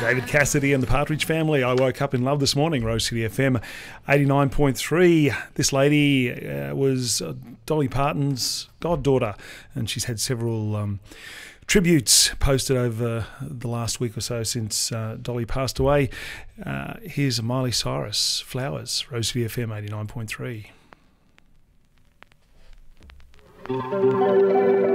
David Cassidy and the Partridge Family. I woke up in love this morning. Rose City FM 89.3. This lady was Dolly Parton's goddaughter, and she's had several tributes posted over the last week or so since Dolly passed away. Here's Miley Cyrus, Flowers, Rose City FM 89.3.